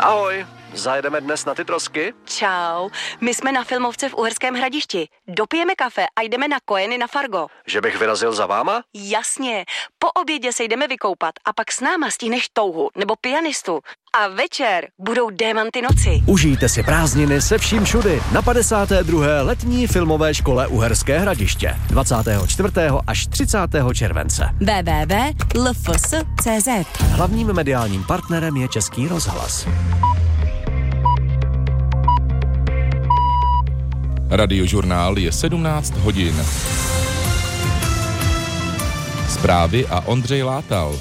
Ahoj, zajedeme dnes na ty trosky? Čau, my jsme na filmovce v Uherském Hradišti. Dopijeme kafe a jdeme na Kojeny na Fargo. Že bych vyrazil za váma? Jasně, po obědě se jdeme vykoupat a pak s náma stihneš touhu nebo pianistu. A večer budou Démanty noci. Užijte si prázdniny se vším všudy na 52. letní filmové škole Uherské Hradiště 24. až 30. července. www.lfs.cz. Hlavním mediálním partnerem je Český rozhlas. Radiožurnál je 17 hodin. Zprávy a Ondřej Látal.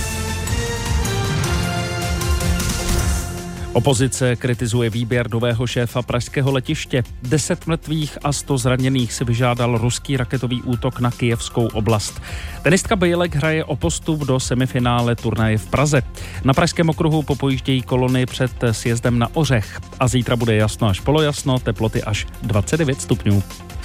Opozice kritizuje výběr nového šéfa pražského letiště. 10 mrtvých a 100 zraněných si vyžádal ruský raketový útok na Kyjevskou oblast. Tenistka Bejlek hraje o postup do semifinále turnaje v Praze. Na pražském okruhu popojíždějí kolony před sjezdem na Ořech. A zítra bude jasno až polojasno, teploty až 29 stupňů.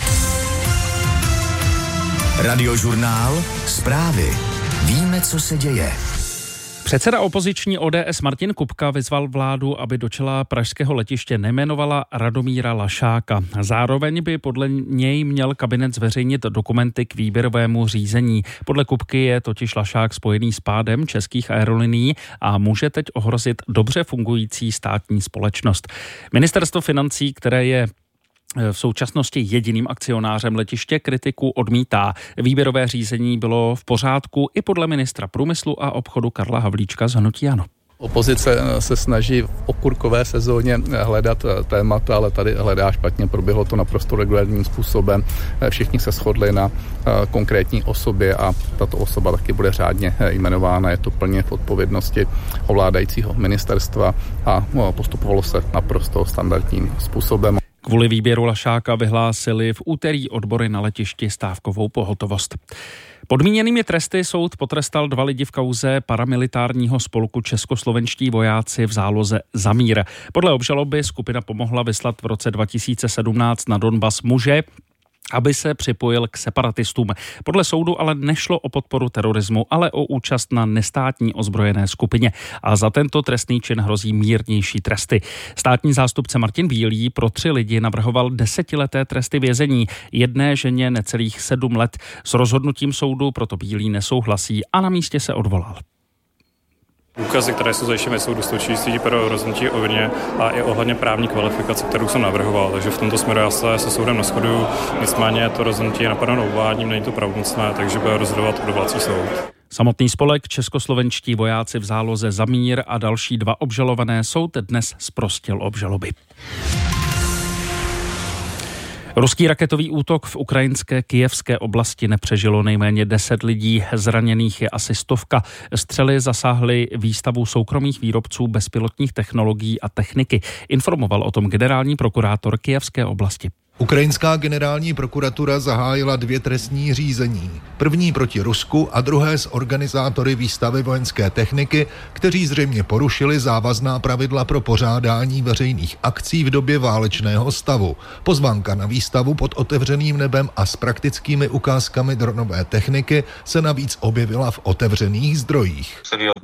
Radiožurnál, zprávy. Víme, co se děje. Předseda opoziční ODS Martin Kupka vyzval vládu, aby do čela pražského letiště nejmenovala Radomíra Lašáka. Zároveň by podle něj měl kabinet zveřejnit dokumenty k výběrovému řízení. Podle Kupky je totiž Lašák spojený s pádem českých aerolinií a může teď ohrozit dobře fungující státní společnost. Ministerstvo financí, které je v současnosti jediným akcionářem letiště, kritiku odmítá. Výběrové řízení bylo v pořádku i podle ministra průmyslu a obchodu Karla Havlíčka z hnutí ANO. Opozice se snaží v okurkové sezóně hledat témata, ale tady hledá špatně. Proběhlo to naprosto regulárním způsobem. Všichni se shodli na konkrétní osobě a tato osoba taky bude řádně jmenována. Je to plně v odpovědnosti ovládajícího ministerstva a postupovalo se naprosto standardním způsobem. Kvůli výběru Lašáka vyhlásili v úterý odbory na letišti stávkovou pohotovost. Podmíněnými tresty soud potrestal 2 lidi v kauze paramilitárního spolku Českoslovenští vojáci v záloze Zamír. Podle obžaloby skupina pomohla vyslat v roce 2017 na Donbas muže, aby se připojil k separatistům. Podle soudu ale nešlo o podporu terorismu, ale o účast na nestátní ozbrojené skupině. A za tento trestný čin hrozí mírnější tresty. Státní zástupce Martin Bílý pro 3 lidi navrhoval 10leté tresty vězení, jedné ženě necelých 7 let. S rozhodnutím soudu proto Bílý nesouhlasí a na místě se odvolal. Důkazy, které jsou zajištěny, jsou dostačující pro rozhodnutí o vině a i ohledně právní kvalifikace, kterou jsem navrhoval. Takže v tomto směru já se soudem neshoduju. Nicméně to rozhodnutí je napadeno uvádním, není to pravomocné, takže bude rozhodovat odvolací soud. Samotný spolek Českoslovenští vojáci v záloze Zamír a další 2 obžalované soud dnes zprostil obžaloby. Ruský raketový útok v ukrajinské Kyjevské oblasti nepřežilo nejméně 10 lidí, zraněných je asi 100. Střely zasáhly výstavu soukromých výrobců bezpilotních technologií a techniky. Informoval o tom generální prokurátor Kyjevské oblasti. Ukrajinská generální prokuratura zahájila 2 trestní řízení. První proti Rusku a druhé s organizátory výstavy vojenské techniky, kteří zřejmě porušili závazná pravidla pro pořádání veřejných akcí v době válečného stavu. Pozvánka na výstavu pod otevřeným nebem a s praktickými ukázkami dronové techniky se navíc objevila v otevřených zdrojích.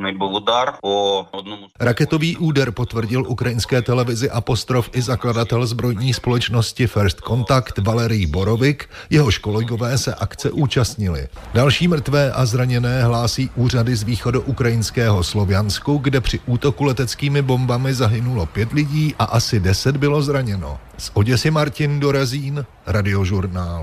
Raketový úder potvrdil ukrajinské televizi Apostrof i zakladatel zbrojní společnosti First Contact Valerij Borovik, jehož kolegové se akce účastnili. Další mrtvé a zraněné hlásí úřady z východoukrajinského Sloviansku, kde při útoku leteckými bombami zahynulo 5 lidí a asi 10 bylo zraněno. Z Oděsy Martin Dorazín, Radiožurnál.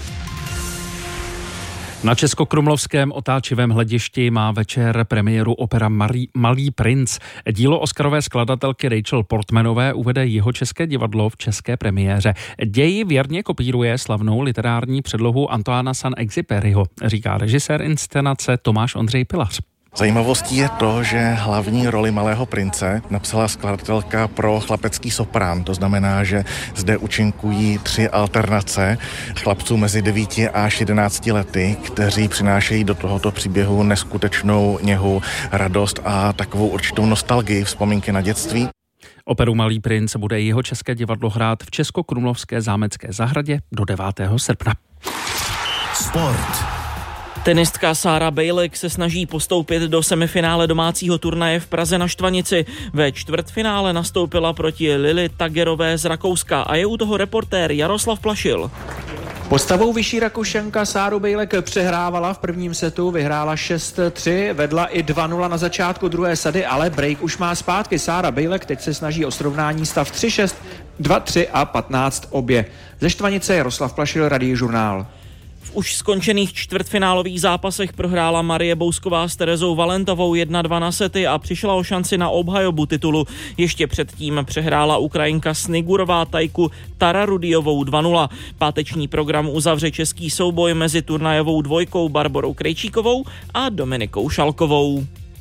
Na Českokrumlovském otáčivém hledišti má večer premiéru opera Malý princ. Dílo oscarové skladatelky Rachel Portmanové uvede Jihočeské divadlo v české premiéře. Děj věrně kopíruje slavnou literární předlohu Antoána Saint-Exupéryho, říká režisér inscenace Tomáš Ondřej Pilař. Zajímavostí je to, že hlavní roli Malého prince napsala skladatelka pro chlapecký soprán. To znamená, že zde účinkují 3 alternace chlapců mezi 9 až 11 lety, kteří přinášejí do tohoto příběhu neskutečnou něhu, radost a takovou určitou nostalgii, vzpomínky na dětství. Operu Malý princ bude Jihočeské divadlo hrát v Českokrumlovské zámecké zahradě do 9. srpna. Sport. Tenistka Sára Bejlek se snaží postoupit do semifinále domácího turnaje v Praze na Štvanici. Ve čtvrtfinále nastoupila proti Lili Tagerové z Rakouska a je u toho reportér Jaroslav Plašil. Postavou vyšší Rakušanka Sáru Bejlek přehrávala v prvním setu, vyhrála 6-3, vedla i 2-0 na začátku druhé sady, ale break už má zpátky. Sára Bejlek teď se snaží o srovnání stav 3-6, 2-3 a 15 obě. Ze Štvanice Jaroslav Plašil, Radiožurnál. V už skončených čtvrtfinálových zápasech prohrála Marie Bousková s Terezou Valentovou 1-2 na sety a přišla o šanci na obhajobu titulu. Ještě předtím přehrála Ukrajinka Snigurová Tajku Tararudiovou 2-0. Páteční program uzavře český souboj mezi turnajovou dvojkou Barborou Krejčíkovou a Dominikou Šalkovou.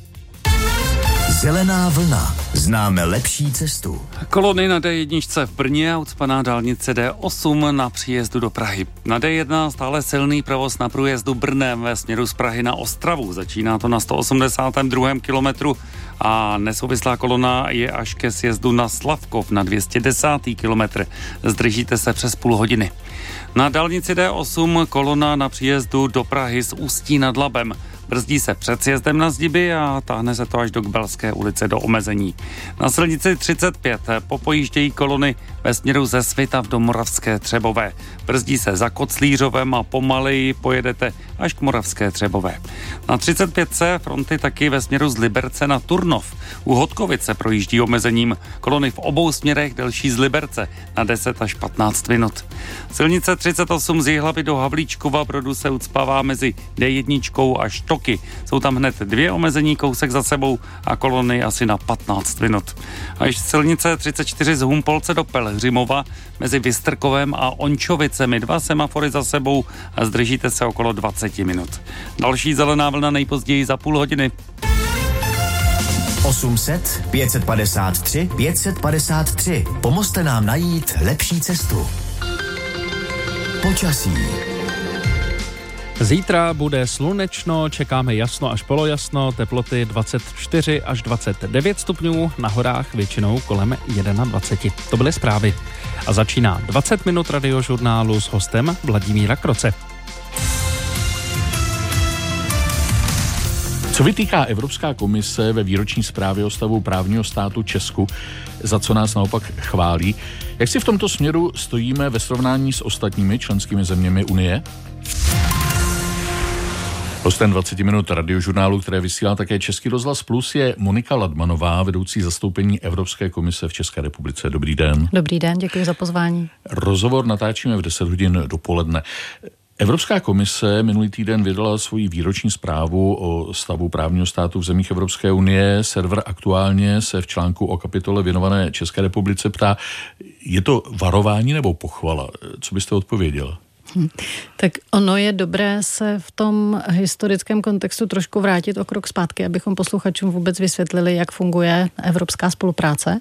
Zelená vlna. Známe lepší cestu. Kolony na D1 v Brně a ucpaná dálnice D8 na příjezdu do Prahy. Na D1 stále silný provoz na průjezdu Brnem ve směru z Prahy na Ostravu. Začíná to na 182. kilometru a nesouvislá kolona je až ke sjezdu na Slavkov na 210. kilometr. Zdržíte se přes půl hodiny. Na dálnici D8 kolona na příjezdu do Prahy z Ústí nad Labem. Brzdí se před sjezdem na Zdiby a táhne se to až do Kbelské ulice do omezení. Na silnici 35 popojíždějí kolony ve směru ze Svitav do Moravské Třebové. Brzdí se za Koclířovem a pomaleji pojedete až k Moravské Třebové. Na 35C fronty taky ve směru z Liberce na Turnov. U Hodkovice projíždí omezením kolony v obou směrech delší z Liberce na 10 až 15 minut. Silnice 38 z Jihlavy do Havlíčkova Brodu se ucpává mezi D1 až Toky. Jsou tam hned 2 omezení kousek za sebou a kolony asi na 15 minut. A ještě silnice 34 z Humpolce do Pelhřimova mezi Vystrkovem a Ončovicemi 2 semafory za sebou a zdržíte se okolo 20 minut. Další zelená vlna nejpozději za půl hodiny. 800 553 553. Pomozte nám najít lepší cestu. Počasí. Zítra bude slunečno, čekáme jasno až polojasno, teploty 24 až 29 stupňů, na horách většinou kolem 21. To byly zprávy. A začíná 20 minut radiožurnálu s hostem Vladimíra Kroce. Co vytýká Evropská komise ve výroční zprávě o stavu právního státu Česku, za co nás naopak chválí? Jak si v tomto směru stojíme ve srovnání s ostatními členskými zeměmi Unie? Hostem 20 minut radiožurnálu, které vysílá také Český rozhlas Plus, je Monika Ladmanová, vedoucí zastoupení Evropské komise v České republice. Dobrý den. Dobrý den, děkuji za pozvání. Rozhovor natáčíme v 10 hodin dopoledne. Evropská komise minulý týden vydala svoji výroční zprávu o stavu právního státu v zemích Evropské unie. Server Aktuálně se v článku o kapitole věnované České republice ptá, je to varování nebo pochvala? Co byste odpověděl? Tak ono je dobré se v tom historickém kontextu trošku vrátit o krok zpátky, abychom posluchačům vůbec vysvětlili, jak funguje evropská spolupráce.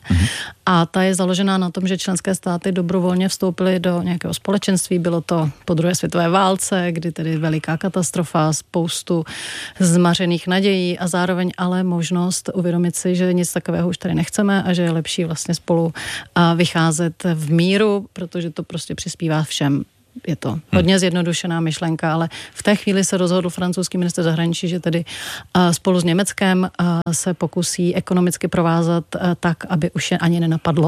A ta je založená na tom, že členské státy dobrovolně vstoupily do nějakého společenství. Bylo to po druhé světové válce, kdy tedy veliká katastrofa, spoustu zmařených nadějí a zároveň ale možnost uvědomit si, že nic takového už tady nechceme a že je lepší vlastně spolu vycházet v míru, protože to prostě přispívá všem. Je to hodně zjednodušená myšlenka, ale v té chvíli se rozhodl francouzský ministr zahraničí, že tedy spolu s Německem se pokusí ekonomicky provázat tak, aby už je ani nenapadlo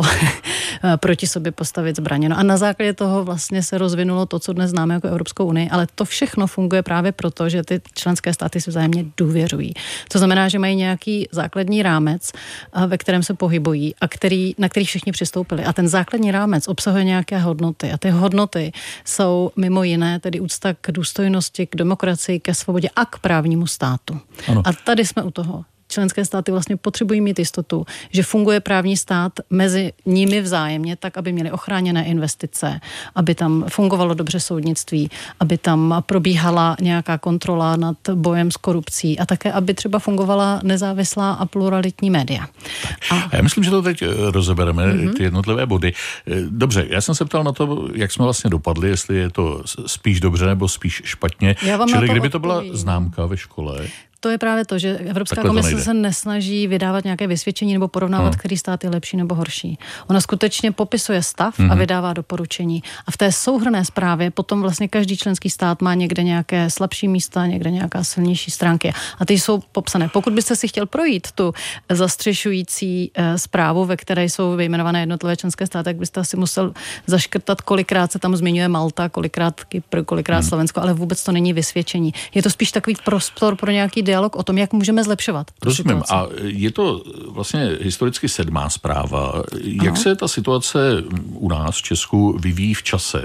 proti sobě postavit zbraně. No a na základě toho vlastně se rozvinulo to, co dnes známe jako Evropskou unii, ale to všechno funguje právě proto, že ty členské státy si vzájemně důvěřují. To znamená, že mají nějaký základní rámec, ve kterém se pohybují a na který všichni přistoupili. A ten základní rámec obsahuje nějaké hodnoty a ty hodnoty jsou mimo jiné tedy úcta k důstojnosti, k demokracii, ke svobodě a k právnímu státu. Ano. A tady jsme u toho. Členské státy vlastně potřebují mít jistotu, že funguje právní stát mezi nimi vzájemně tak, aby měli ochráněné investice, aby tam fungovalo dobře soudnictví, aby tam probíhala nějaká kontrola nad bojem s korupcí a také, aby třeba fungovala nezávislá a pluralitní média. A já myslím, že to teď rozebereme, ty jednotlivé body. Dobře, já jsem se ptal na to, jak jsme vlastně dopadli, jestli je to spíš dobře nebo spíš špatně. Čili kdyby to byla známka ve škole. to je právě to, že Evropská komise se nesnaží vydávat nějaké vysvědčení nebo porovnávat, který stát je lepší nebo horší. Ona skutečně popisuje stav a vydává doporučení. A v té souhrnné zprávě potom vlastně každý členský stát má někde nějaké slabší místa, někde nějaká silnější stránky. A ty jsou popsané. Pokud byste si chtěl projít tu zastřešující zprávu, ve které jsou vyjmenované jednotlivé členské státy, tak byste asi musel zaškrtat, kolikrát se tam zmiňuje Malta, kolikrát Kypr, kolikrát Slovensko, ale vůbec to není vysvědčení. Je to spíš takový prostor pro nějaký dialog o tom, jak můžeme zlepšovat. Rozumím. A je to vlastně historicky 7. zpráva. Jak se ta situace u nás v Česku vyvíjí v čase?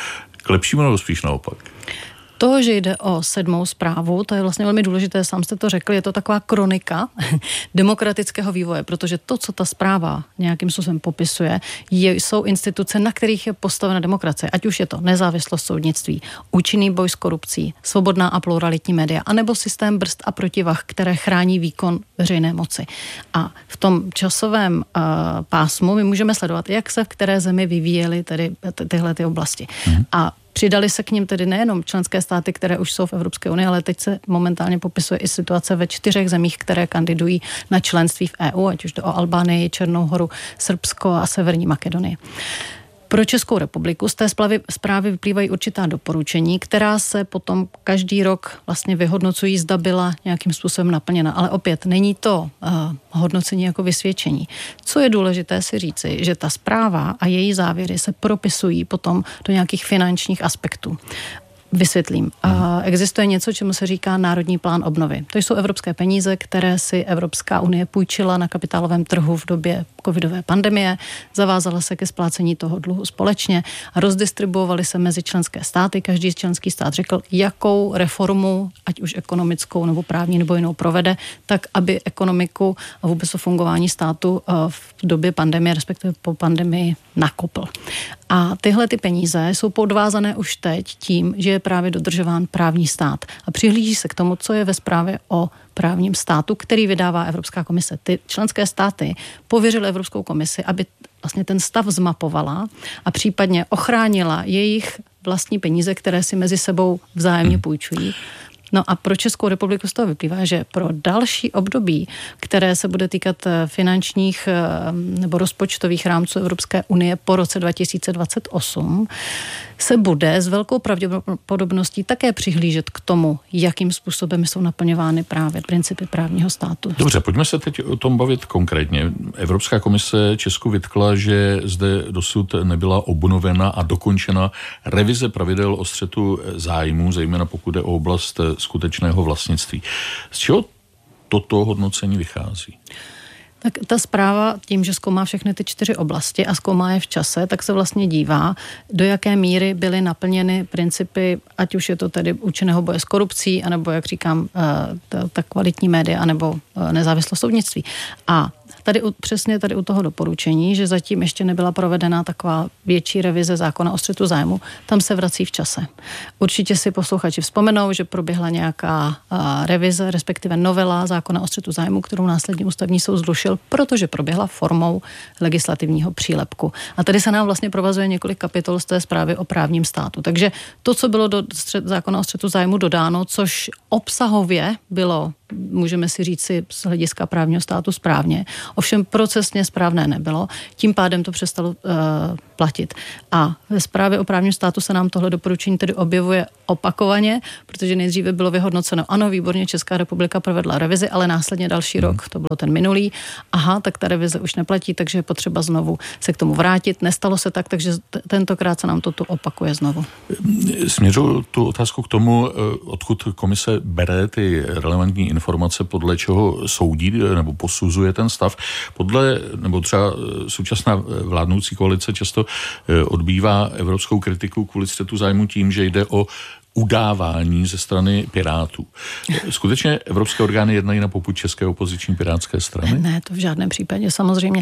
K lepšímu nebo spíš naopak? To, že jde o 7. zprávu, to je vlastně velmi důležité, sám jste to řekli, je to taková kronika demokratického vývoje, protože to, co ta zpráva nějakým způsobem popisuje, jsou instituce, na kterých je postavena demokracie, ať už je to nezávislost soudnictví, účinný boj s korupcí, svobodná a pluralitní média, anebo systém brzd a protivah, které chrání výkon veřejné moci. A v tom časovém pásmu my můžeme sledovat, jak se v které zemi vyvíjely tedy tyhle ty oblasti. A přidali se k nim tedy nejenom členské státy, které už jsou v Evropské unii, ale teď se momentálně popisuje i situace ve 4 zemích, které kandidují na členství v EU, ať už jde o Albánii, Černou Horu, Srbsko a Severní Makedonii. Pro Českou republiku z té zprávy vyplývají určitá doporučení, která se potom každý rok vlastně vyhodnocují, zda byla nějakým způsobem naplněna. Ale opět není to hodnocení jako vysvědčení. Co je důležité si říci, že ta zpráva a její závěry se propisují potom do nějakých finančních aspektů. Vysvětlím. Existuje něco, čemu se říká Národní plán obnovy. To jsou evropské peníze, které si Evropská unie půjčila na kapitálovém trhu v době covidové pandemie, zavázala se ke splácení toho dluhu společně a rozdistribuovaly se mezi členské státy. Každý členský stát řekl, jakou reformu, ať už ekonomickou nebo právní nebo jinou provede, tak aby ekonomiku a vůbec o fungování státu v době pandemie, respektive po pandemii nakopl. A tyhle ty peníze jsou podvázané už teď tím, že je právě dodržován právní stát. A přihlíží se k tomu, co je ve zprávě o právním státu, který vydává Evropská komise. Ty členské státy pověřily Evropskou komisi, aby vlastně ten stav zmapovala a případně ochránila jejich vlastní peníze, které si mezi sebou vzájemně půjčují. No a pro Českou republiku z toho vyplývá, že pro další období, které se bude týkat finančních nebo rozpočtových rámců Evropské unie po roce 2028, se bude s velkou pravděpodobností také přihlížet k tomu, jakým způsobem jsou naplňovány právě principy právního státu. Dobře, pojďme se teď o tom bavit konkrétně. Evropská komise Česku vytkla, že zde dosud nebyla obnovena a dokončena revize pravidel o střetu zájmů, zejména pokud jde o oblast skutečného vlastnictví. Z čeho toto hodnocení vychází? Tak ta zpráva tím, že zkoumá všechny ty 4 oblasti a zkoumá je v čase, tak se vlastně dívá, do jaké míry byly naplněny principy, ať už je to tedy účinného boje s korupcí, anebo, jak říkám, ta kvalitní média, anebo nezávislost soudnictví. A přesně tady u toho doporučení, že zatím ještě nebyla provedena taková větší revize zákona o střetu zájmu, tam se vrací v čase. Určitě si posluchači vzpomenou, že proběhla nějaká revize, respektive novela zákona o střetu zájmu, kterou následně ústavní soud zrušil, protože proběhla formou legislativního přílepku. A tady se nám vlastně provazuje několik kapitol z té zprávy o právním státu. Takže to, co bylo do zákona o střetu zájmu dodáno, což obsahově bylo, můžeme si říci z hlediska právního státu správně, ovšem procesně správné nebylo, tím pádem to přestalo platit. A ve zprávě o právním státu se nám tohle doporučení tedy objevuje opakovaně, protože nejdříve bylo vyhodnoceno, ano, výborně, Česká republika provedla revizi, ale následně další rok, to bylo ten minulý, aha, tak ta revize už neplatí, takže je potřeba znovu se k tomu vrátit. Nestalo se tak, takže tentokrát se nám to tu opakuje znovu. Směřuji tu otázku k tomu, odkud komise bere ty relevantní informace, podle čeho soudí nebo posuzuje ten stav. Nebo třeba současná vládnoucí koalice často odbývá evropskou kritiku kvůli střetu zájmu tím, že jde o udávání ze strany Pirátů. Skutečně evropské orgány jednají na popud české opoziční pirátské strany? Ne, to v žádném případě. Samozřejmě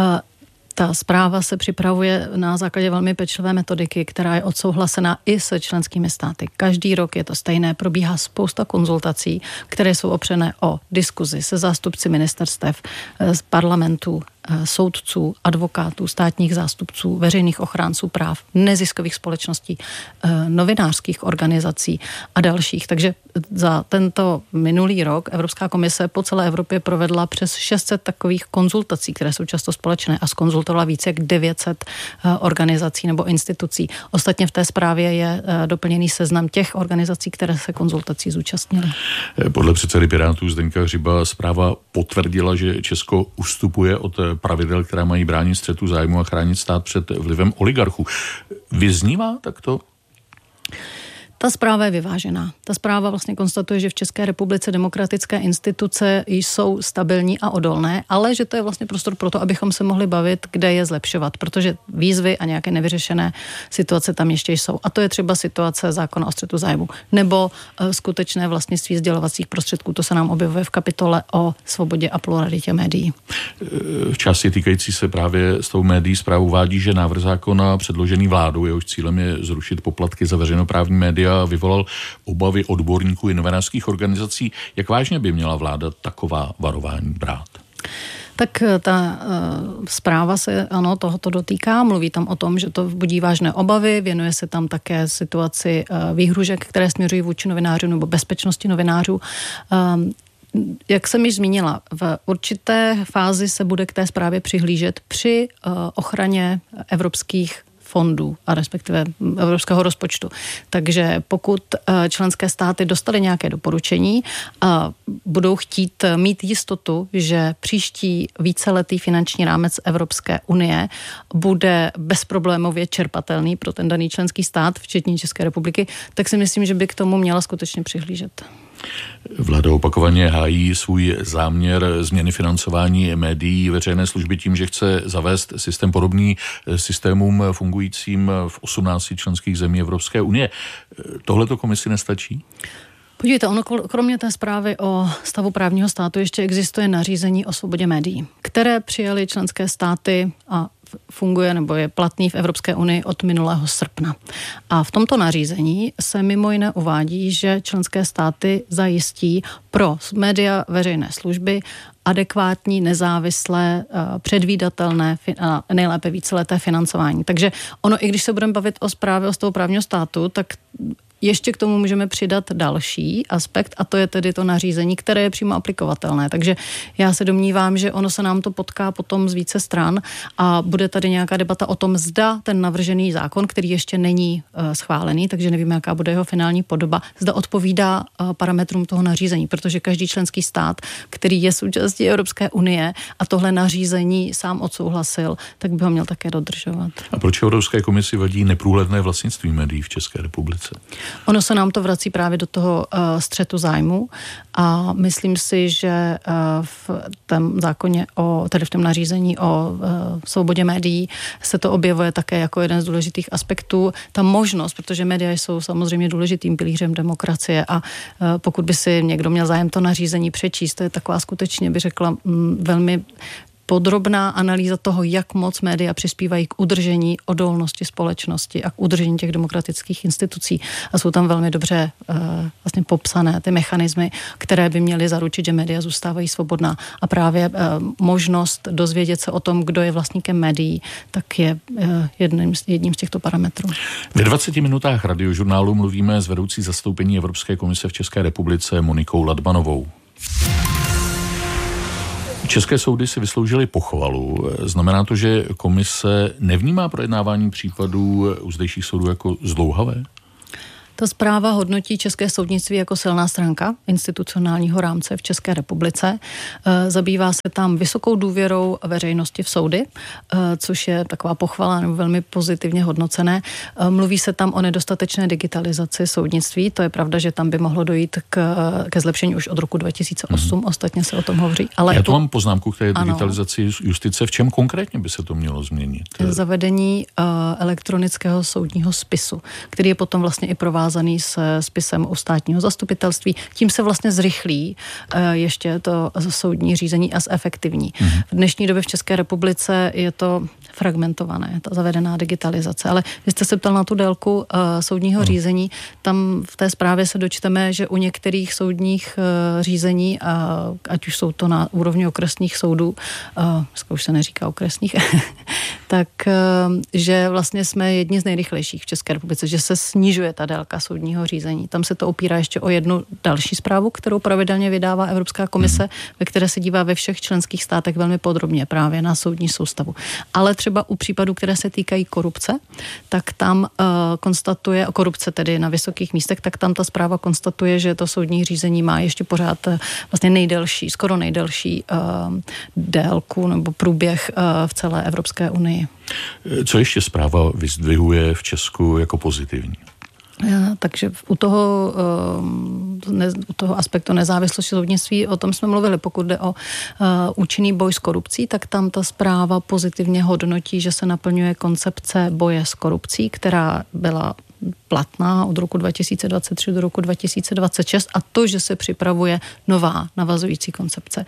ta zpráva se připravuje na základě velmi pečlivé metodiky, která je odsouhlasená i se členskými státy. Každý rok je to stejné, probíhá spousta konzultací, které jsou opřené o diskuzi se zástupci ministerstev, z parlamentů, soudců, advokátů, státních zástupců, veřejných ochránců práv, neziskových společností, novinářských organizací a dalších. Takže za tento minulý rok Evropská komise po celé Evropě provedla přes 600 takových konzultací, které jsou často společné, a zkonzultovala více jak 900 organizací nebo institucí. Ostatně v té zprávě je doplněný seznam těch organizací, které se konzultací zúčastnily. Podle předsedy Pirátů Zdeňka Hřiba zpráva potvrdila, že Česko ustupuje od pravidel, která mají bránit střetu zájmu a chránit stát před vlivem oligarchů. Vyznívá takto? Ta zpráva je vyvážená. Ta zpráva vlastně konstatuje, že v České republice demokratické instituce jsou stabilní a odolné, ale že to je vlastně prostor pro to, abychom se mohli bavit, kde je zlepšovat, protože výzvy a nějaké nevyřešené situace tam ještě jsou. A to je třeba situace zákona o střetu zájmu nebo skutečné vlastnictví sdělovacích prostředků. To se nám objevuje v kapitole o svobodě a pluralitě médií. V části týkající se právě s tou médií zprávu uvádí, že návrh zákona předložený vládou, jehož cílem je zrušit poplatky za veřejnoprávní média, vyvolal obavy odborníků i novinářských organizací. Jak vážně by měla vláda taková varování brát? Tak ta zpráva se tohoto dotýká, mluví tam o tom, že to budí vážné obavy, věnuje se tam také situaci výhružek, které směřují vůči novinářům nebo bezpečnosti novinářů. Jak jsem již zmínila, v určité fázi se bude k té zprávě přihlížet při ochraně evropských fondů a respektive evropského rozpočtu. Takže pokud členské státy dostaly nějaké doporučení a budou chtít mít jistotu, že příští víceletý finanční rámec Evropské unie bude bezproblémově čerpatelný pro ten daný členský stát, včetně České republiky, tak si myslím, že by k tomu měla skutečně přihlížet. Vláda opakovaně hájí svůj záměr změny financování médií veřejné služby tím, že chce zavést systém podobný systémům fungujícím v 18 členských zemí Evropské unie. Tohleto komisi nestačí? Podívejte, kromě té zprávy o stavu právního státu ještě existuje nařízení o svobodě médií, které přijaly členské státy a funguje nebo je platný v Evropské unii od minulého srpna. A v tomto nařízení se mimo jiné uvádí, že členské státy zajistí pro média veřejné služby adekvátní, nezávislé, předvídatelné, nejlépe víceleté financování. Takže ono, i když se budeme bavit o zprávě o stavu právního státu, tak ještě k tomu můžeme přidat další aspekt, a to je tedy to nařízení, které je přímo aplikovatelné. Takže já se domnívám, že ono se nám to potká potom z více stran a bude tady nějaká debata o tom, zda ten navržený zákon, který ještě není schválený, takže nevíme, jaká bude jeho finální podoba, zda odpovídá parametrům toho nařízení, protože každý členský stát, který je součástí Evropské unie a tohle nařízení sám odsouhlasil, tak by ho měl také dodržovat. A proč Evropské komisi vadí neprůhledné vlastnictví médií v České republice? Ono se nám to vrací právě do toho střetu zájmu a myslím si, že v tom zákoně tedy v tom nařízení o svobodě médií se to objevuje také jako jeden z důležitých aspektů. Ta možnost, protože média jsou samozřejmě důležitým pilířem demokracie a pokud by si někdo měl zájem to nařízení přečíst, to je taková skutečně, bych řekla, velmi podrobná analýza toho, jak moc média přispívají k udržení odolnosti společnosti a k udržení těch demokratických institucí. A jsou tam velmi dobře vlastně popsané ty mechanismy, které by měly zaručit, že média zůstávají svobodná. A právě možnost dozvědět se o tom, kdo je vlastníkem médií, tak je jedním z těchto parametrů. Ve 20 minutách Radiožurnálu mluvíme s vedoucí zastoupení Evropské komise v České republice Monikou Ladmanovou. České soudy si vysloužily pochvalu. Znamená to, že komise nevnímá projednávání případů u zdejších soudů jako zdlouhavé? Ta zpráva hodnotí české soudnictví jako silná stránka institucionálního rámce v České republice. Zabývá se tam vysokou důvěrou veřejnosti v soudy, což je taková pochvala nebo velmi pozitivně hodnocené. Mluví se tam o nedostatečné digitalizaci soudnictví. To je pravda, že tam by mohlo dojít ke zlepšení už od roku 2008. Ostatně se o tom hovoří. Ale já tu mám poznámku k té digitalizaci justice. V čem konkrétně by se to mělo změnit? Zavedení elektronického soudního spisu, který je potom vlastně i prováděn provázaný s spisem u státního zastupitelství. Tím se vlastně zrychlí ještě to soudní řízení a zefektivní. V dnešní době v České republice je to fragmentované, ta zavedená digitalizace. Ale vy jste se ptal na tu délku soudního řízení. Tam v té zprávě se dočteme, že u některých soudních řízení, ať už jsou to na úrovni okresních soudů, už se neříká okresních, tak že vlastně jsme jedni z nejrychlejších v České republice, že se snižuje ta délka soudního řízení. Tam se to opírá ještě o jednu další zprávu, kterou pravidelně vydává Evropská komise, ve které se dívá ve všech členských státech velmi podrobně právě na soudní soustavu. Ale třeba u případů, které se týkají korupce, tak tam konstatuje, korupce tedy na vysokých místech, tak tam ta zpráva konstatuje, že to soudní řízení má ještě pořád vlastně nejdelší, skoro nejdelší délku nebo průběh v celé Evropské unii. Co ještě zpráva vyzdvihuje v Česku jako pozitivní? Takže u toho aspektu nezávislosti soudnictví, o tom jsme mluvili, pokud jde o účinný boj s korupcí, tak tam ta zpráva pozitivně hodnotí, že se naplňuje koncepce boje s korupcí, která byla platná od roku 2023 do roku 2026 a to, že se připravuje nová navazující koncepce.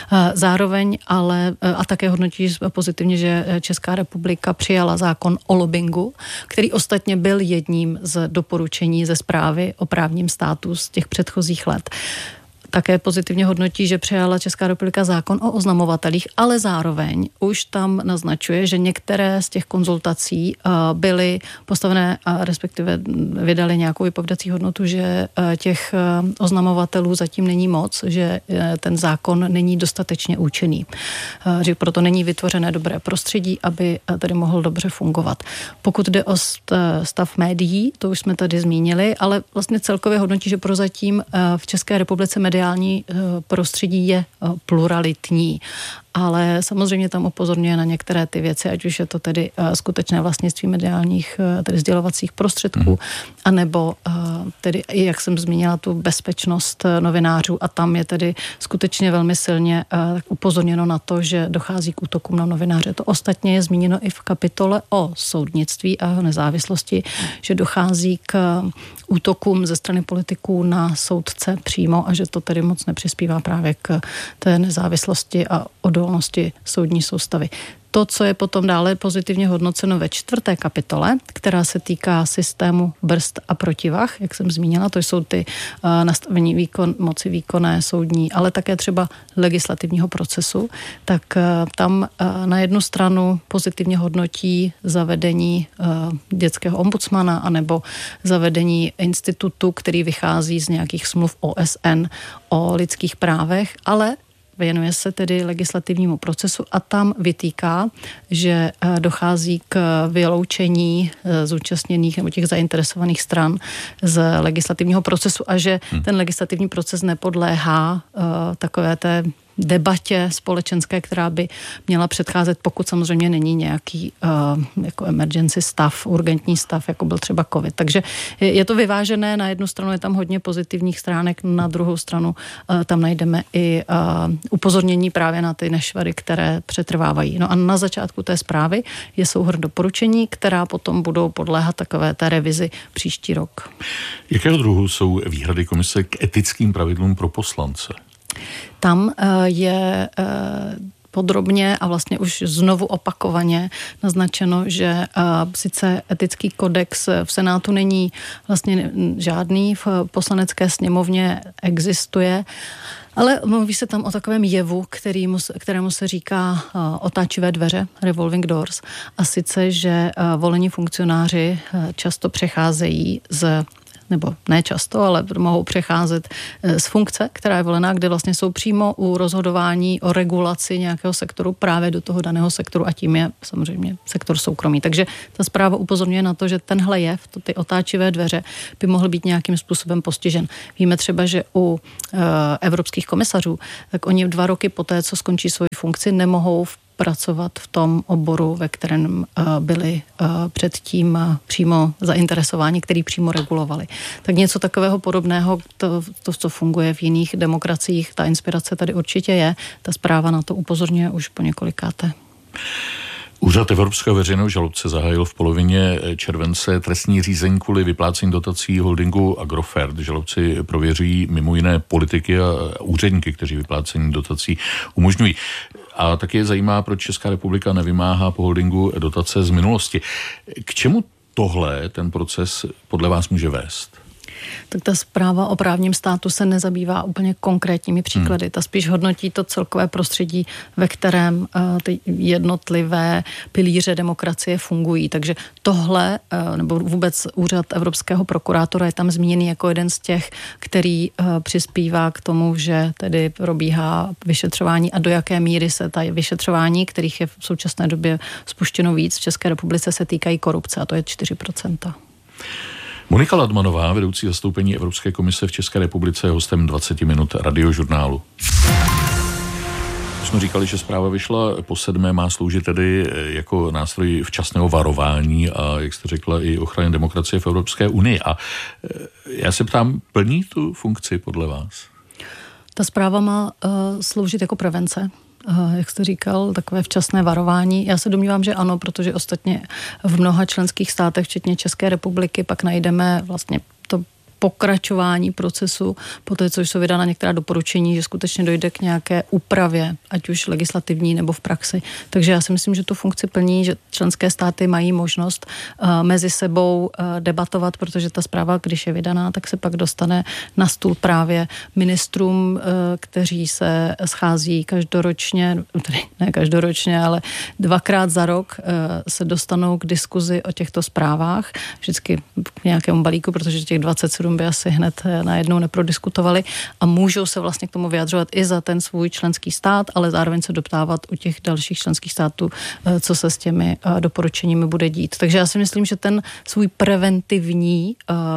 Zároveň ale a také hodnotí pozitivně, že Česká republika přijala zákon o lobbingu, který ostatně byl jedním z doporučení ze zprávy o právním státu z těch předchozích let. Také pozitivně hodnotí, že přijala Česká republika zákon o oznamovatelích, ale zároveň už tam naznačuje, že některé z těch konzultací byly postavené a respektive vydali nějakou vypovědací hodnotu, že těch oznamovatelů zatím není moc, že ten zákon není dostatečně účinný. Že proto není vytvořené dobré prostředí, aby tady mohl dobře fungovat. Pokud jde o stav médií, to už jsme tady zmínili, ale vlastně celkově hodnotí, že prozatím v České republice mediální prostředí je pluralitní. Ale samozřejmě tam upozorňuje na některé ty věci, ať už je to tedy skutečné vlastnictví mediálních, tedy sdělovacích prostředků, anebo tedy, jak jsem zmínila, tu bezpečnost novinářů a tam je tedy skutečně velmi silně upozorněno na to, že dochází k útokům na novináře. To ostatně je zmíněno i v kapitole o soudnictví a nezávislosti, že dochází k útokům ze strany politiků na soudce přímo a že to tedy moc nepřispívá právě k té nezávislosti a odolnosti soudní soustavy. To, co je potom dále pozitivně hodnoceno ve 4. kapitole, která se týká systému brzd a protivah, jak jsem zmínila, to jsou ty nastavení moci výkonné, soudní, ale také třeba legislativního procesu, tak tam na jednu stranu pozitivně hodnotí zavedení dětského ombudsmana anebo zavedení institutu, který vychází z nějakých smluv OSN o lidských právech, ale věnuje se tedy legislativnímu procesu a tam vytýká, že dochází k vyloučení zúčastněných nebo těch zainteresovaných stran z legislativního procesu a že ten legislativní proces nepodléhá takové té debatě společenské, která by měla předcházet, pokud samozřejmě není nějaký jako emergency stav, urgentní stav, jako byl třeba covid. Takže je to vyvážené, na jednu stranu je tam hodně pozitivních stránek, na druhou stranu tam najdeme i upozornění právě na ty nešvary, které přetrvávají. No a na začátku té zprávy je souhrn doporučení, která potom budou podléhat takové té revizi příští rok. Jakého druhu jsou výhrady komise k etickým pravidlům pro poslance? Tam je podrobně a vlastně už znovu opakovaně naznačeno, že sice etický kodex v Senátu není vlastně žádný, v Poslanecké sněmovně existuje, ale mluví se tam o takovém jevu, kterému se říká otáčivé dveře, revolving doors, a sice, že volení funkcionáři často přecházejí nebo ne často, ale mohou přecházet z funkce, která je volená, kde vlastně jsou přímo u rozhodování o regulaci nějakého sektoru právě do toho daného sektoru a tím je samozřejmě sektor soukromý. Takže ta zpráva upozorňuje na to, že tenhle jev, ty otáčivé dveře, by mohl být nějakým způsobem postižen. Víme třeba, že u evropských komisařů, tak oni 2 roky poté, co skončí svoji funkci, nemohou pracovat v tom oboru, ve kterém byli předtím přímo zainteresováni, který přímo regulovali. Tak něco takového podobného, to, co funguje v jiných demokraciích, ta inspirace tady určitě je. Ta zpráva na to upozorňuje už po několikáté. Úřad Evropského veřejného žalobce zahájil v polovině července trestní řízení kvůli vyplácení dotací holdingu Agrofert. Žalobci prověřují mimo jiné politiky a úředníky, kteří vyplácení dotací umožňují. A taky je zajímá, proč Česká republika nevymáhá po holdingu dotace z minulosti. K čemu tohle ten proces podle vás může vést? Tak ta zpráva o právním státu se nezabývá úplně konkrétními příklady. Ta spíš hodnotí to celkové prostředí, ve kterém ty jednotlivé pilíře demokracie fungují. Takže tohle, nebo vůbec úřad evropského prokurátora je tam zmíněný jako jeden z těch, který přispívá k tomu, že tedy probíhá vyšetřování a do jaké míry se ta vyšetřování, kterých je v současné době spuštěno víc v České republice, se týkají korupce, a to je 4%. Monika Ladmanová, vedoucí zastoupení Evropské komise v České republice, je hostem 20 minut Radiožurnálu. Jsme říkali, že zpráva vyšla po 7. má sloužit tedy jako nástroj včasného varování a, jak jste řekla, i ochrany demokracie v Evropské unii. A já se ptám, plní tu funkci podle vás? Ta zpráva má sloužit jako prevence. Jak jste říkal, takové včasné varování. Já se domnívám, že ano, protože ostatně v mnoha členských státech, včetně České republiky, pak najdeme vlastně to pokračování procesu, poté, co jsou vydána některá doporučení, že skutečně dojde k nějaké úpravě, ať už legislativní nebo v praxi. Takže já si myslím, že tu funkci plní, že členské státy mají možnost mezi sebou debatovat, protože ta zpráva, když je vydaná, tak se pak dostane na stůl právě ministrům, kteří se schází každoročně, ne každoročně, ale 2krát za rok se dostanou k diskuzi o těchto zprávách, vždycky k nějakému balíku, protože těch 27 by asi hned najednou neprodiskutovali a můžou se vlastně k tomu vyjadřovat i za ten svůj členský stát, ale zároveň se doptávat u těch dalších členských států, co se s těmi doporučeními bude dít. Takže já si myslím, že ten svůj preventivní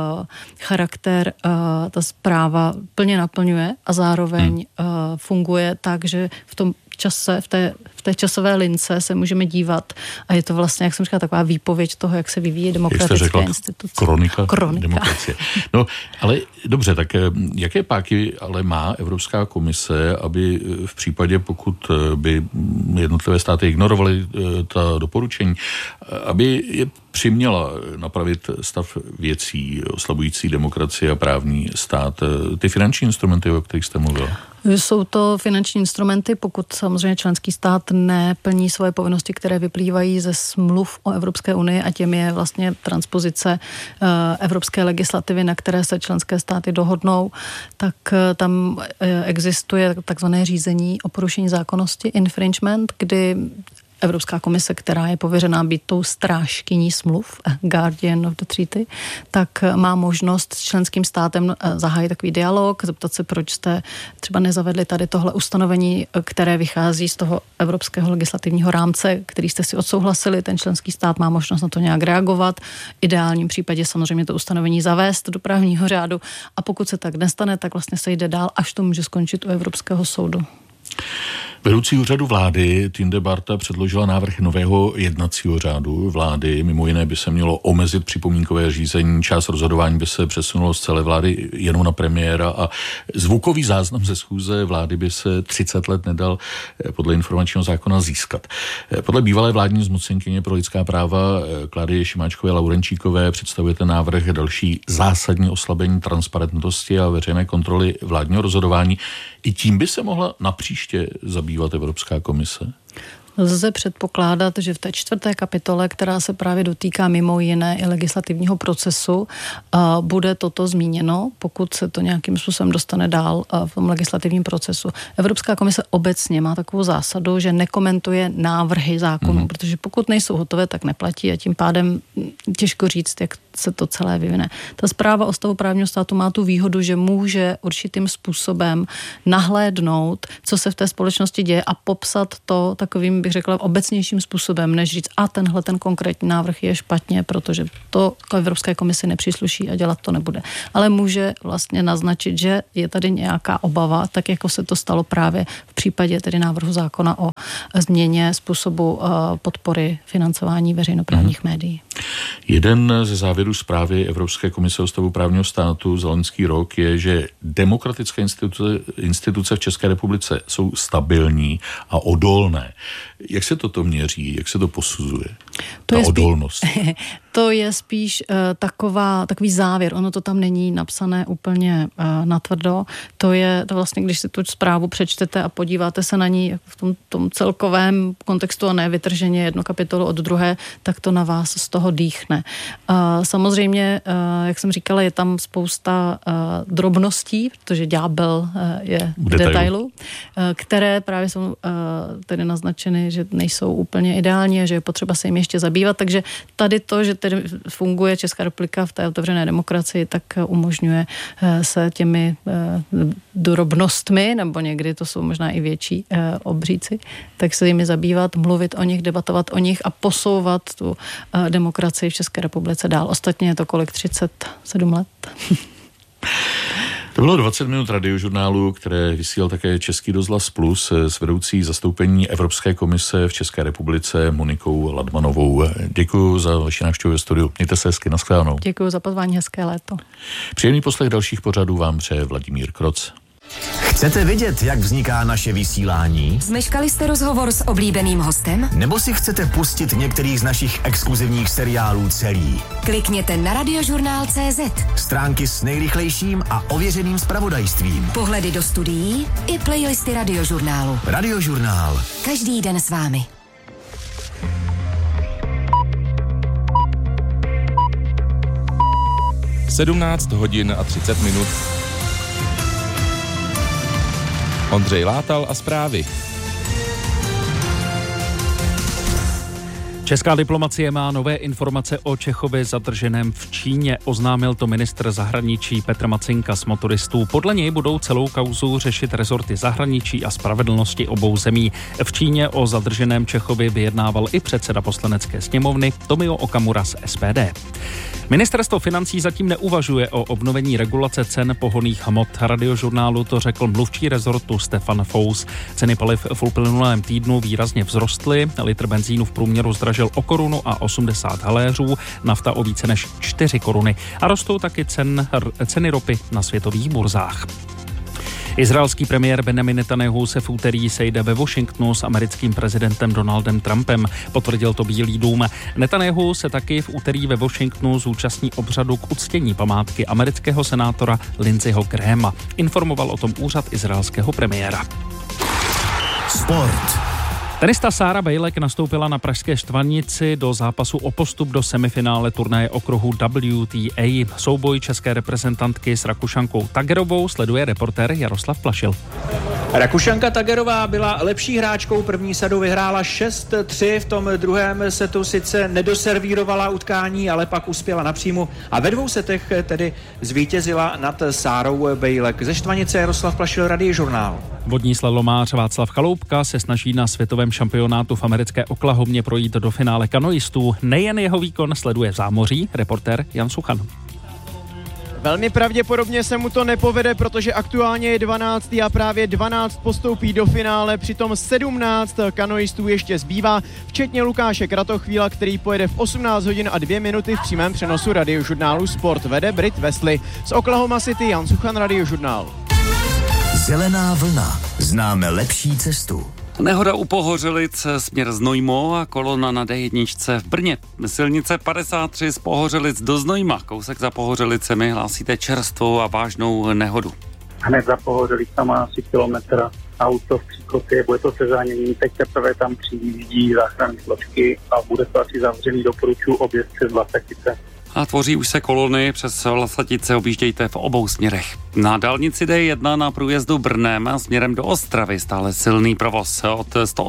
charakter ta zpráva plně naplňuje a zároveň funguje tak, že v tom čase, v té časové lince se můžeme dívat a je to vlastně, jak jsem říkala, taková výpověď toho, jak se vyvíjí demokratické instituce. Kronika demokracie. No, ale dobře, tak jaké páky ale má Evropská komise, aby v případě, pokud by jednotlivé státy ignorovaly ta doporučení, aby je přiměla napravit stav věcí oslabující demokracie a právní stát? Ty finanční instrumenty, o kterých jste mluvila? Jsou to finanční instrumenty, pokud samozřejmě členský stát neplní svoje povinnosti, které vyplývají ze smluv o Evropské unii a těm je vlastně transpozice evropské legislativy, na které se členské státy dohodnou, tak tam existuje takzvané řízení o porušení zákonnosti, infringement, kdy Evropská komise, která je pověřená být tou strážkyní smluv, Guardian of the Treaty, tak má možnost s členským státem zahájit takový dialog, zeptat se, proč jste třeba nezavedli tady tohle ustanovení, které vychází z toho evropského legislativního rámce, který jste si odsouhlasili, ten členský stát má možnost na to nějak reagovat, v ideálním případě samozřejmě to ustanovení zavést do právního řádu a pokud se tak nestane, tak vlastně se jde dál, až to může skončit u Evropského soudu. Vedoucí úřadu vlády Tinde Barta předložila návrh nového jednacího řádu vlády. Mimo jiné by se mělo omezit připomínkové řízení, část rozhodování by se přesunulo z celé vlády jenom na premiéra a zvukový záznam ze schůze vlády by se 30 let nedal podle informačního zákona získat. Podle bývalé vládní zmocněnkyně pro lidská práva Kláry Šimáčkové Laurenčíkové představuje ten návrh další zásadní oslabení transparentnosti a veřejné kontroly vládního rozhodování. I tím by se mohla napříště zabývat Evropská komise? Lze předpokládat, že v té 4. kapitole, která se právě dotýká mimo jiné i legislativního procesu, bude toto zmíněno, pokud se to nějakým způsobem dostane dál v tom legislativním procesu. Evropská komise obecně má takovou zásadu, že nekomentuje návrhy zákonů, protože pokud nejsou hotové, tak neplatí a tím pádem těžko říct, jak se to celé vyvine. Ta zpráva o stavu právního státu má tu výhodu, že může určitým způsobem nahlédnout, co se v té společnosti děje a popsat to takovým, bych řekla, obecnějším způsobem, než říct, a tenhle ten konkrétní návrh je špatně, protože to Evropské komisi nepřísluší a dělat to nebude. Ale může vlastně naznačit, že je tady nějaká obava, tak jako se to stalo právě v případě tedy návrhu zákona o změně způsobu podpory financování veřejnoprávních médií. Jeden ze závěrů zprávy Evropské komise o stavu právního státu za loňský rok je, že demokratické instituce v České republice jsou stabilní a odolné. Jak se toto měří? Jak se to posuzuje? Ta odolnost. To je spíš takový závěr. Ono to tam není napsané úplně natvrdo. To vlastně, když si tu zprávu přečtete a podíváte se na ní v tom celkovém kontextu a ne vytrženě jednu kapitolu od druhé, tak to na vás z toho dýchne. Samozřejmě, jak jsem říkala, je tam spousta drobností, protože ďábel je v detailu, které právě jsou tedy naznačeny, že nejsou úplně ideální a že je potřeba se jim ještě zabývat. Takže tady to, že tedy funguje Česká republika v té otevřené demokracii, tak umožňuje se těmi drobnostmi, nebo někdy to jsou možná i větší obříci, tak se jimi zabývat, mluvit o nich, debatovat o nich a posouvat tu demokracii v České republice dál. Ostatně je to kolik? 37 let. To bylo 20 minut radiožurnálu, které vysílal také Český rozhlas Plus s vedoucí zastoupení Evropské komise v České republice Monikou Ladmanovou. Děkuji za vaši návštěvu ve studiu. Mějte se hezky, nashledanou. Děkuji za pozvání, hezké léto. Příjemný poslech dalších pořadů vám přeje Vladimír Kroc. Chcete vidět, jak vzniká naše vysílání? Zmeškali jste rozhovor s oblíbeným hostem? Nebo si chcete pustit některý z našich exkluzivních seriálů celý? Klikněte na radiožurnál.cz. Stránky s nejrychlejším a ověřeným zpravodajstvím. Pohledy do studií i playlisty Radiožurnálu. Radiožurnál. Každý den s vámi. (17:30) Ondřej Látal a zprávy. Česká diplomacie má nové informace o Čechovi zadrženém v Číně. Oznámil to ministr zahraničí Petr Macinka z Motoristů. Podle něj budou celou kauzu řešit rezorty zahraničí a spravedlnosti obou zemí. V Číně o zadrženém Čechovi vyjednával i předseda poslanecké sněmovny Tomio Okamura z SPD. Ministerstvo financí zatím neuvažuje o obnovení regulace cen pohonných hmot. Radiožurnálu to řekl mluvčí rezortu Stefan Fous. Ceny paliv v uplynulém týdnu výrazně vzrostly. Litr benzínu v průměru zdražil o 1,80 haléřů, nafta o více než 4 koruny. A rostou taky ceny ropy na světových burzách. Izraelský premiér Benjamin Netanyahu se v úterý sejde ve Washingtonu s americkým prezidentem Donaldem Trumpem, potvrdil to Bílý dům. Netanyahu se taky v úterý ve Washingtonu zúčastní obřadu k uctění památky amerického senátora Lindseyho Grahama. Informoval o tom úřad izraelského premiéra. Sport. Tenista Sára Bejlek nastoupila na pražské Štvanici do zápasu o postup do semifinále turnaje okruhu WTA. Souboj české reprezentantky s Rakušankou Tagerovou sleduje reportér Jaroslav Plašil. Rakušanka Tagerová byla lepší hráčkou, první sadu vyhrála 6-3, v tom druhém setu sice nedoservírovala utkání, ale pak uspěla na příjmu a ve dvou setech tedy zvítězila nad Sárou Bejlek. Ze Štvanice Jaroslav Plašil, Radiožurnál. Vodní slalomář Václav Chaloupka se snaží na světovém šampionátu v americké Oklahomě projít do finále kanoistů. Nejen jeho výkon sleduje v zámoří reportér Jan Suchan. Velmi pravděpodobně se mu to nepovede, protože aktuálně je 12. a právě 12 postoupí do finále, přitom 17 kanoistů ještě zbývá, včetně Lukáše Kratochvíla, který pojede v 18 hodin a 2 minuty v přímém přenosu Radiožurnálu Sport. Vede Brit Wesley. Z Oklahoma City Jan Suchan, Radiožurnál. Zelená vlna. Známe lepší cestu. Nehoda u Pohořelic, směr Znojmo a kolona na D1 v Brně. Silnice 53 z Pohořelic do Znojma. Kousek za Pohořelicemi hlásíte čerstvou a vážnou nehodu. Hned za Pohořelicama asi kilometr auto v příkopě, bude to se zánění, teď teprve tam přijíždí záchranné složky a bude to asi zavřený, doporučuji objezd přes Vlasatice. A tvoří už se kolony, přes Vlasatice objíždějte v obou směrech. Na dálnici D1 na průjezdu Brnem a směrem do Ostravy stále silný provoz. Od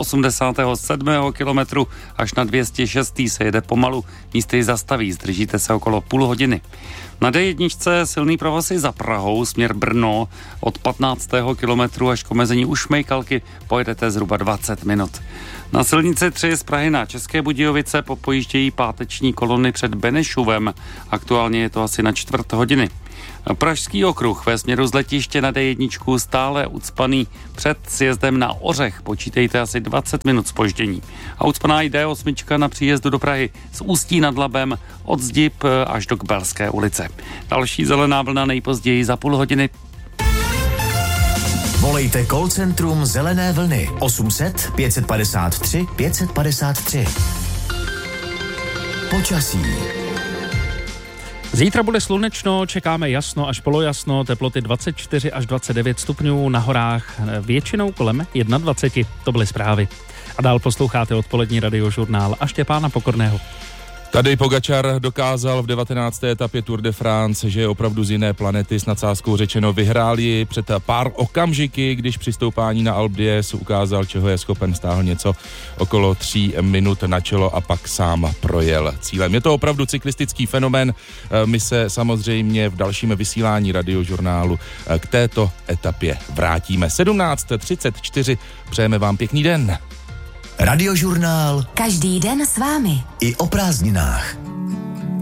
187. kilometru až na 206. se jede pomalu, místy zastaví, zdržíte se okolo půl hodiny. Na D1 silný provoz i za Prahou, směr Brno, od 15. kilometru až k omezení u Šmejkalky pojedete zhruba 20 minut. Na silnici 3 z Prahy na České Budějovice popojíždějí páteční kolony před Benešovem. Aktuálně je to asi na čtvrt hodiny. Pražský okruh ve směru z letiště na D1 stále ucpaný před sjezdem na Ořech. Počítejte asi 20 minut zpoždění. A ucpaná i D8 na příjezdu do Prahy z Ústí nad Labem od Zdib až do Kbelské ulice. Další zelená vlna nejpozději za půl hodiny. Volejte call centrum Zelené vlny 800 553 553. Počasí. Zítra bude slunečno, čekáme jasno až polojasno, teploty 24 až 29 stupňů, na horách většinou kolem 21. To byly zprávy. A dál posloucháte odpolední radiožurnál a Štěpána Pokorného. Tadej Pogačar dokázal v 19. etapě Tour de France, že je opravdu z jiné planety, s nadsázkou řečeno. Vyhrál ji před pár okamžiky, když při stoupání na Alpe d'Huez ukázal, čeho je schopen, stáhl něco okolo 3 minut na čelo a pak sám projel cílem. Je to opravdu cyklistický fenomén. My se samozřejmě v dalším vysílání radiožurnálu k této etapě vrátíme. 17:34, přejeme vám pěkný den. Radiožurnál. Každý den s vámi. I o prázdninách.